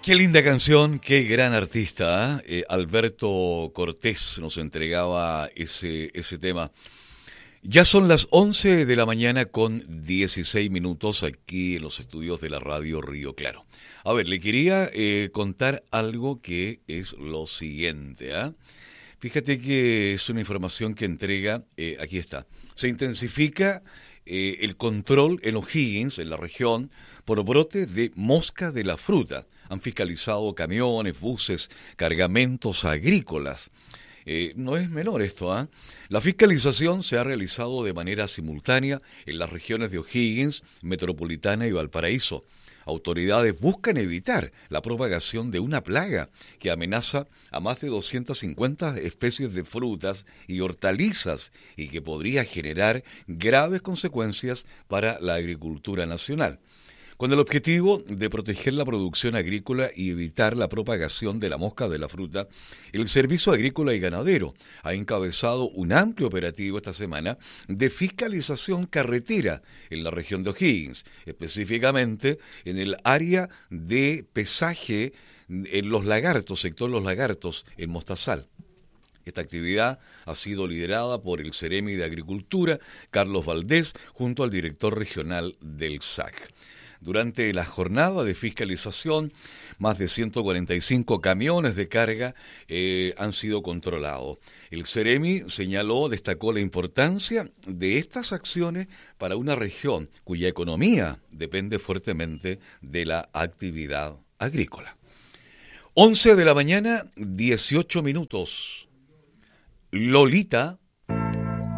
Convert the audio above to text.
Qué linda canción, qué gran artista, ¿eh? Alberto Cortés nos entregaba ese tema. Ya son las 11 de la mañana con 16 minutos aquí en los estudios de la radio Río Claro. A ver, le quería contar algo que es lo siguiente. Fíjate que es una información que entrega, aquí está, se intensifica el control en O'Higgins, en la región, por brote de mosca de la fruta. Han fiscalizado camiones, buses, cargamentos agrícolas. No es menor esto, ¿ah? La fiscalización se ha realizado de manera simultánea en las regiones de O'Higgins, Metropolitana y Valparaíso. Autoridades buscan evitar la propagación de una plaga que amenaza a más de 250 especies de frutas y hortalizas y que podría generar graves consecuencias para la agricultura nacional. Con el objetivo de proteger la producción agrícola y evitar la propagación de la mosca de la fruta, el Servicio Agrícola y Ganadero ha encabezado un amplio operativo esta semana de fiscalización carretera en la región de O'Higgins, específicamente en el área de pesaje en Los Lagartos, sector Los Lagartos, en Mostazal. Esta actividad ha sido liderada por el Ceremi de Agricultura, Carlos Valdés, junto al director regional del SAC. Durante la jornada de fiscalización, más de 145 camiones de carga han sido controlados. El Ceremi destacó la importancia de estas acciones para una región cuya economía depende fuertemente de la actividad agrícola. 11 de la mañana, 18 minutos. Lolita